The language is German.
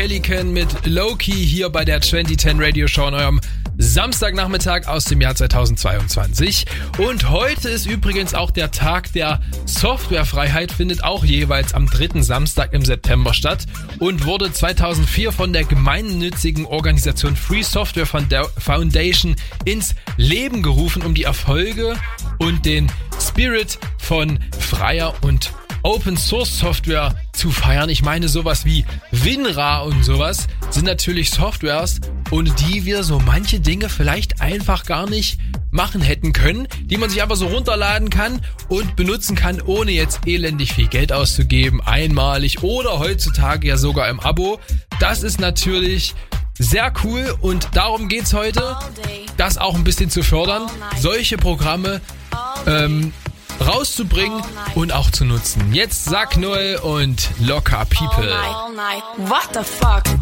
Pelican mit Low-Key hier bei der 2010 Radio Show an eurem Samstagnachmittag aus dem Jahr 2022. Und heute ist übrigens auch der Tag der Softwarefreiheit, findet auch jeweils am 3. Samstag im September statt und wurde 2004 von der gemeinnützigen Organisation Free Software Foundation ins Leben gerufen, um die Erfolge und den Spirit von freier und Open Source Software zu feiern. Ich meine, sowas wie WinRAR und sowas sind natürlich Softwares, ohne die wir so manche Dinge vielleicht einfach gar nicht machen hätten können, die man sich einfach so runterladen kann und benutzen kann, ohne jetzt elendig viel Geld auszugeben, einmalig oder heutzutage ja sogar im Abo. Das ist natürlich sehr cool und darum geht's heute, das auch ein bisschen zu fördern, solche Programme rauszubringen und auch zu nutzen. Jetzt Zack Noel und Locker People. What the fuck?